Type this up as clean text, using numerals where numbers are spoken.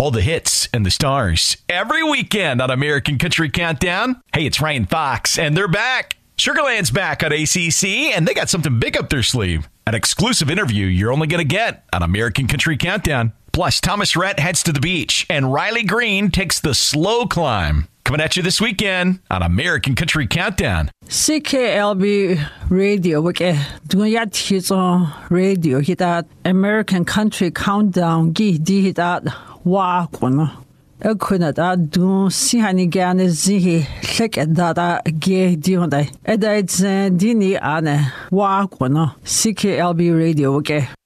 All the hits and the stars every weekend on American Country Countdown. Hey, it's Ryan Fox, and they're back. Sugarland's back on ACC, and they got something big up their sleeve. An exclusive interview you're only going to get on American Country Countdown. Plus, Thomas Rhett heads to the beach, and Riley Green takes the slow climb. Coming at you this weekend on American Country Countdown. CKLB Radio, wake dunya tizo radio hitat American Country Countdown gi di hitat wa kono. Ekuna da du sihani gane zihi lek da ge di honda. Eda it's dini ane wa kono. CKLB Radio, wake.